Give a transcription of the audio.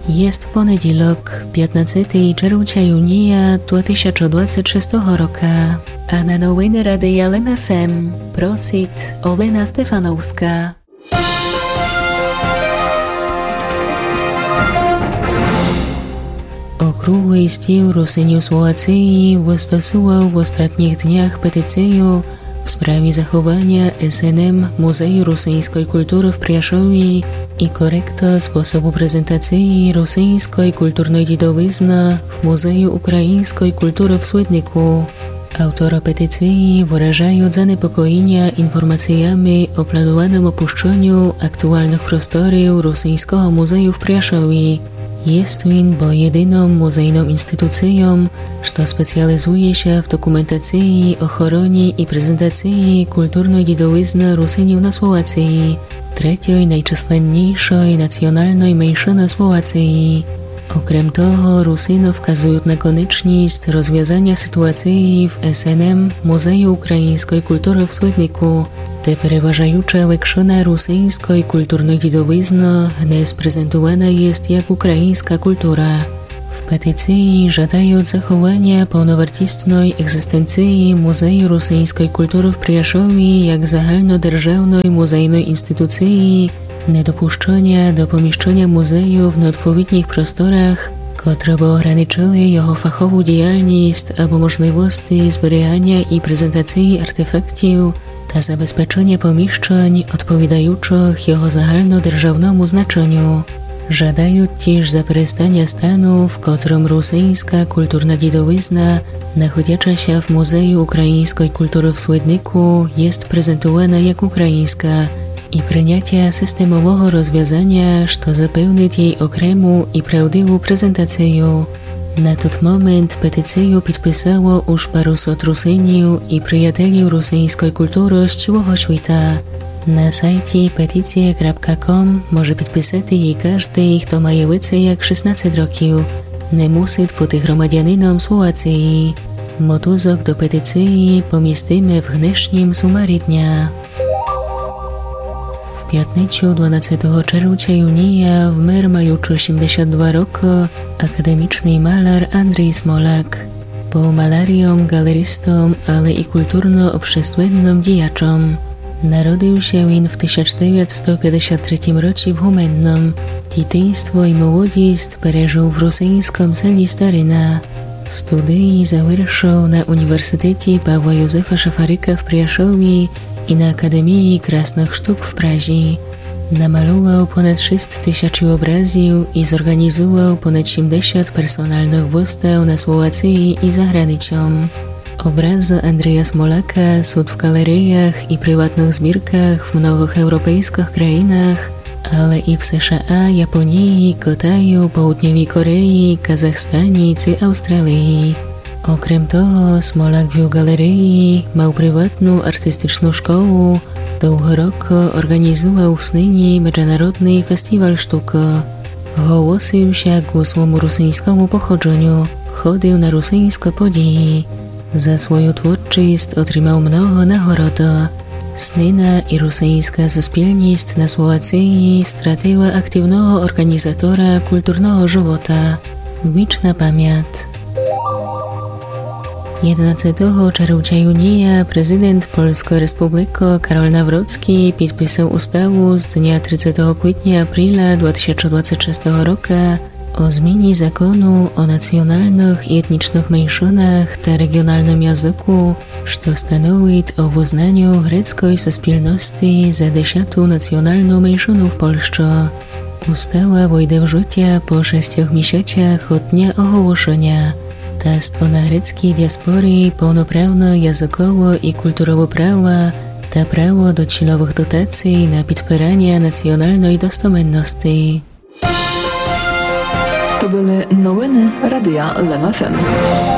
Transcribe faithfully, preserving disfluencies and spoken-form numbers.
Jest poniedziałek, piętnastego czerwca junia dwa tysiące dwudziestego szóstego roku, a na nowiny Radia L M F M prosit Olena Stefanowska. Okrągły stół Rusyniów Słowacji wystosował w ostatnich dniach petycję w sprawie zachowania S N M Muzeum Rosyjskiej Kultury w Przyjaszowie i korekta sposobu prezentacji rosyjskiej kulturnej dziedzictwa w Muzeum Ukraińskiej Kultury w Swedniku. Autora petycji wyrażają zaniepokojenie informacjami o planowanym opuszczeniu aktualnych prostorów rosyjskiego muzeum w Przyjaszowie. Jest on bo jedyną muzejną instytucją, która specjalizuje się w dokumentacji, ochronie i prezentacji kulturnej dziedzictwa Rusyniów na Słowacji, trzeciej najczyslenniejszej nacjonalnej mniejszyny Słowacji. Okrem toho Rusynów wskazują na konieczność rozwiązania sytuacji w S N M Muzeum Ukraińskiej Kultury w Swedniku. Te przeważająca większość rosyjskiej kulturnej dziedzictwa dnes prezentowana jest jak ukraińska kultura. W petycji żądają zachowania pełnowartościowej egzystencji Muzeum Rosyjskiej Kultury w Przyjaszowie jak zahalnodержавnej muzejnej instytucji, niedopuszczenia do pomieszczenia muzeum w nieodpowiednich prostorach, które by ograniczyły jego fachową działalność albo możliwości zbierania i prezentacji artefaktów, ta zabezpieczenia pomieszczeń odpowiadających jego zahalnodержавному znaczeniu. Żądają też zaprzestania stanu, w którym rosyjska kulturna dziedzictwo, znajdąca się w Muzeum Ukraińskiej Kultury w Swedniku, jest prezentowana jak ukraińska i przyjęcia systemowego rozwiązania, które zapewni jej okremu i prawdziwą prezentację. Na ten moment petycję podpisało już paruset Rusyniów i przyjacieli rosyjskiej kultury z całego świata. Na sajcie petycja kropka com może podpisać jej każdy, kto ma więcej jak szesnaście roków. Nie musi być gromadianinom Słowacji. Motuzok do petycji pomieścimy w dnešním sumarii dnia. W piątnicę dwunastego czerwca junia wmer mający osiemdziesiąt dwa roki akademiczny malarz Andrzej Smolak. Był malarzem, galerystą, ale i kulturno-obszestwennym działaczem. Narodził się on w tysiąc dziewięćset pięćdziesiątym trzecim roku w Humennom. Dzieciństwo i młodość przeżył w rosyjskim seli Staryna. Studia zakończył na Uniwersytecie Pawła Józefa Szafaryka w Przyjaszowie i na Akademii Krasnych Sztuk w Pradze. Namalował ponad sześć tysięcy obrazów i zorganizował ponad siedemdziesiąt personalnych wystaw na Słowacji i za granicą. Obrazy Andrzeja Smolaka są w galeriach i prywatnych zbiórkach w mnogich europejskich krajach, ale i w S Z A, Japonii, Kitaju, Południowej Korei, Kazachstanie czy Australii. Okrem toho Smolak w galerii, miał prywatną artystyczną szkołę, długo roku organizował w Snynie Międzynarodny Festiwal Sztuki. Głosił się ku swemu rosyjskiemu pochodzeniu, chodził na rosyjskie podії. Za swoją twórczość otrzymał mnogo nagród. Snyna i rosyjska społeczność na Słowacji straciła aktywnego organizatora kulturnego żywota. Wieczna pamięć. jedenastego czerwca junia prezydent Polskiej Republiki Karol Nawrocki podpisał ustawę z dnia trzydziestego kwietnia aprila dwa tysiące dwudziestego szóstego roku o zmianie zakonu o nacjonalnych i etnicznych mniejszynach ta regionalnym języku, co stanowi o uznaniu greckiej społeczności za dziesiątą nacjonalną mniejszynę w Polsce. Ustawa wejdzie w życie po sześciu miesiącach od dnia ogłoszenia. Ta strona greckiej diaspory pełnoprawne językowo i kulturowo prawa, ta prawo do celowych dotacji na podpieranie nacjonalnej dostępności. To były nowiny Radia L M F M.